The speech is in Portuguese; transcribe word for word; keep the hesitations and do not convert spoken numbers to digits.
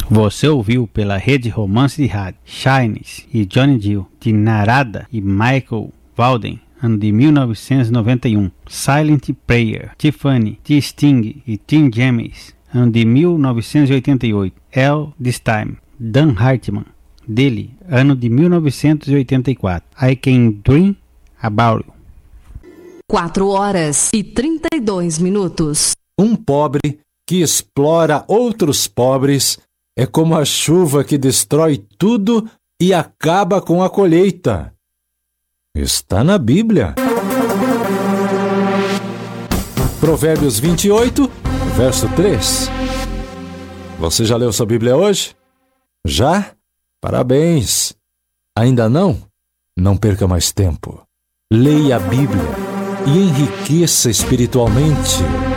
Você ouviu pela Rede Romance de Rádio Shines e Johnny Gill, de Narada e Michael Walden, ano de mil novecentos e noventa e um. Silent Prayer, Tiffany, de Sting e Tim James, ano de mil novecentos e oitenta e oito. All This Time, Dan Hartman, dele, ano de mil novecentos e oitenta e quatro. I Can Dream About You. quatro horas e trinta e dois minutos. Um pobre que explora outros pobres é como a chuva que destrói tudo e acaba com a colheita. Está na Bíblia. Provérbios vinte e oito, verso três. Você já leu sua Bíblia hoje? Já? Parabéns! Ainda não? Não perca mais tempo. Leia a Bíblia e enriqueça espiritualmente.